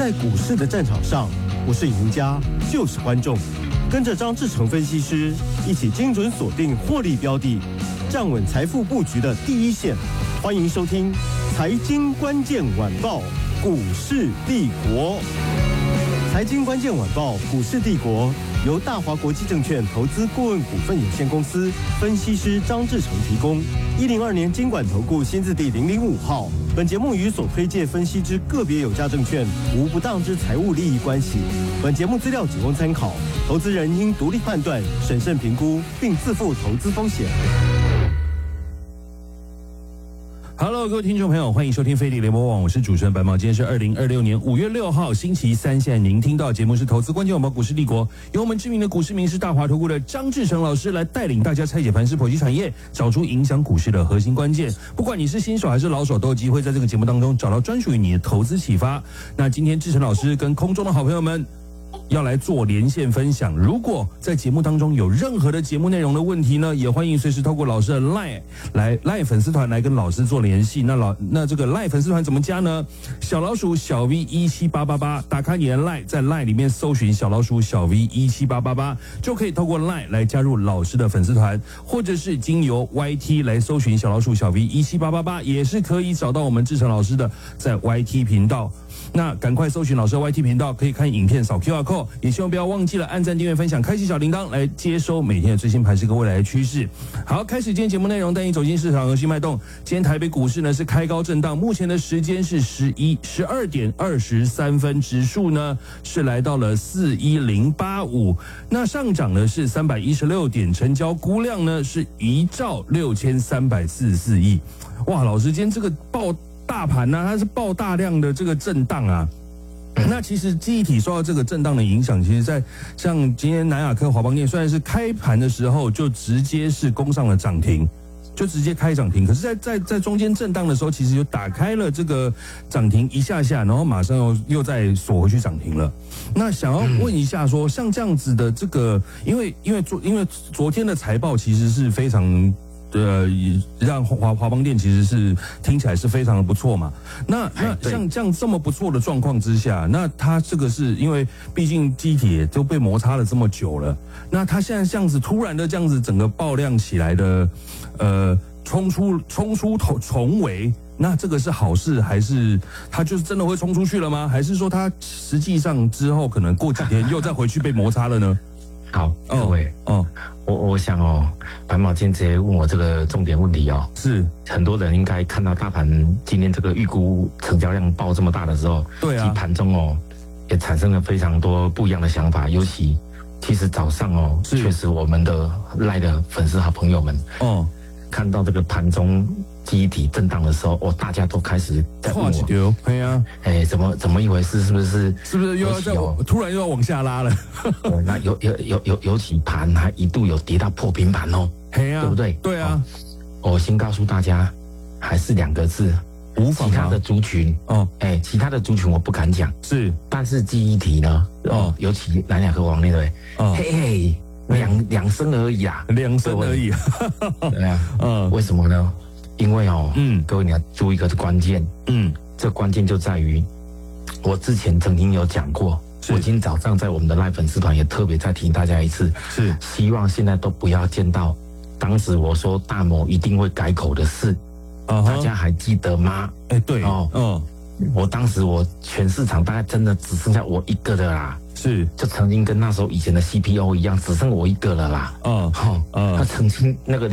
在股市的战场上，不是赢家就是观众。跟着张志成分析师一起精准锁定获利标的，站稳财富布局的第一线。欢迎收听《财经关键晚报股市帝国》。财经关键晚报股市帝国由大华国际证券投资顾问股份有限公司分析师张志成提供。102年金管投顾新字第005号。本节目与所推介分析之个别有价证券无不当之财务利益关系。本节目资料仅供参考，投资人应独立判断、审慎评估，并自负投资风险。 Hello， 各位听众朋友，欢迎收听飞碟联播网，我是主持人白毛。今天是2026年5月6号，星期三。现在您听到的节目是投资关键晚报股市帝国，由我们知名的股市名师大华投顾的张志成老师来带领大家拆解盘势、剖析产业，找出影响股市的核心关键。不管你是新手还是老手，都有机会在这个节目当中找到专属于你的投资启发。那今天志成老师跟空中的好朋友们要来做连线分享。如果在节目当中有任何的节目内容的问题呢，也欢迎随时透过老师的 LINE 粉丝团来跟老师做联系。那这个 LINE 粉丝团怎么加呢？小老鼠小 V 17888，打开你的 LINE， 在 LINE 里面搜寻小老鼠小 V 17888，就可以透过 LINE 来加入老师的粉丝团，或者是经由 YT 来搜寻小老鼠小 V 17888，也是可以找到我们志成老师的在 YT 频道。那赶快搜寻老师的 YT 频道，可以看影片，扫 QR code， 也希望不要忘记了按赞、订阅、分享、开启小铃铛，来接收每天的最新盘势跟未来的趋势。好，开始今天节目内容，带你走进市场核心脉动。今天台北股市呢是开高震荡，目前的时间是12点23分，指数呢是来到了41085，那上涨呢是316点，成交估量呢是1兆6344亿。哇，老师，今天这个大盘呢，它是爆大量的这个震荡啊。那其实记忆体受到这个震荡的影响，其实在像今天南亚科、华邦电虽然是开盘的时候就直接是攻上了涨停，就直接开涨停，可是在中间震荡的时候，其实就打开了这个涨停一下下，然后马上又再锁回去涨停了。那想要问一下说，像这样子的这个，因为昨天的财报其实是非常。让华邦电其实是听起来是非常的不错嘛。那像这样这么不错的状况之下，那它这个是因为毕竟机体都被摩擦了这么久了，那它现在这样子突然的这样子整个爆量起来的，冲出重围，那这个是好事还是它就是真的会冲出去了吗？还是说它实际上之后可能过几天又再回去被摩擦了呢？ 好，各位，我想白毛今天直接问我这个重点问题是很多人应该看到大盘今天这个预估成交量爆这么大的时候， 对啊， 盘中也产生了非常多不一样的想法，尤其其实早上确实我们的LINE的粉丝好朋友们看到这个盘中记忆体震荡的时候，大家都开始在问我， 对啊， 怎么一回事？是不是又要突然又要往下拉了？ 那尤其盘还一度有跌到破平盘对不对？ 对啊， 我先告诉大家，还是2个字， 无妨。 其他的族群其他的族群我不敢讲， 是， 但是记忆体呢，尤其南亚科王对不对？嘿。两声而已啊 ，2声而已。 对啊，为什么呢？因为各位你要注意一个关键，这关键就在于，我之前曾经有讲过，我今天早上在我们的LINE粉丝团也特别再提大家一次， 是希望现在都不要见到当时我说大摩一定会改口的事，大家还记得吗？ 对我当时全市场大概真的只剩下我一个的啦。 是， 就曾经跟那时候以前的 CPO 一样，只剩我一个了啦。他曾经那个